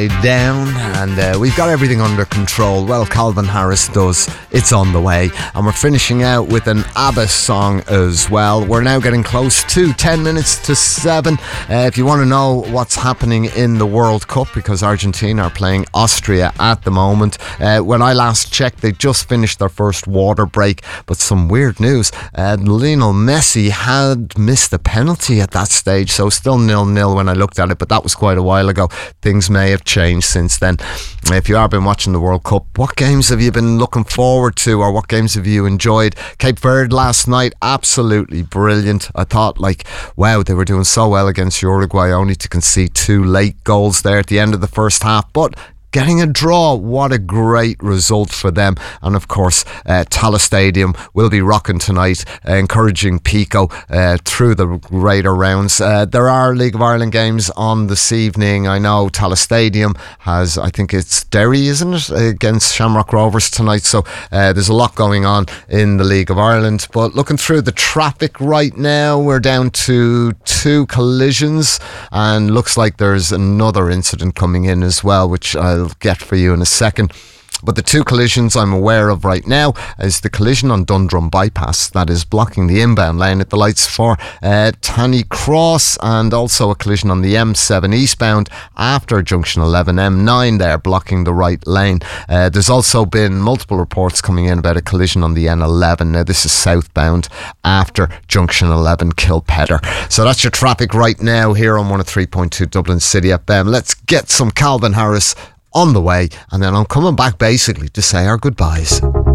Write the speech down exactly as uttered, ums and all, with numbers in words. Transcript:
down, and uh, we've got everything under control. Well, Calvin Harris does. It's on the way, and we're finishing out with an ABBA song as well. We're now getting close to ten minutes to seven. Uh, if you want to know what's happening in the World Cup, because Argentina are playing Austria at the moment. Uh, when I last checked, they just finished their first water break, but some weird news. Uh, Lionel Messi had missed a penalty at that stage, so still nil-nil when I looked at it, but that was quite a while ago. Things may have changed since then. If you have been watching the World Cup, what games have you been looking forward to, or what games have you enjoyed? Cape Verde last night, absolutely brilliant. I thought, like, wow, they were doing so well against Uruguay, only to concede two late goals there at the end of the first half, but getting a draw, what a great result for them. And of course, uh, Tallaght Stadium will be rocking tonight, uh, encouraging Pico uh, through the later rounds. Uh, there are League of Ireland games on this evening. I know Tallaght Stadium has, I think it's Derry, isn't it, against Shamrock Rovers tonight. So uh, there's a lot going on in the League of Ireland. But looking through the traffic right now, we're down to two collisions, and looks like there's another incident coming in as well, which I'll get for you in a second. But the two collisions I'm aware of right now is the collision on Dundrum Bypass that is blocking the inbound lane at the lights for uh, Tanny Cross, and also a collision on the M seven eastbound after junction eleven, M nine there blocking the right lane. Uh, there's also been multiple reports coming in about a collision on the N eleven. Now this is southbound after junction eleven, Kilpetter. So that's your traffic right now here on one oh three point two Dublin City F M. Let's get some Calvin Harris on the way, and then I'm coming back basically to say our goodbyes.